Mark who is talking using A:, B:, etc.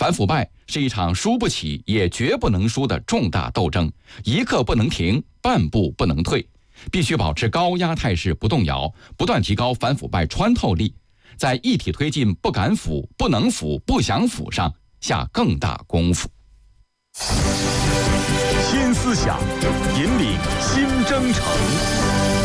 A: 反腐败是一场输不起也绝不能输的重大斗争，一刻不能停，半步不能退，必须保持高压态势不动摇，不断提高反腐败穿透力，在一体推进不敢腐、不能腐、不想腐上下更大功夫。
B: 新思想引领新征程。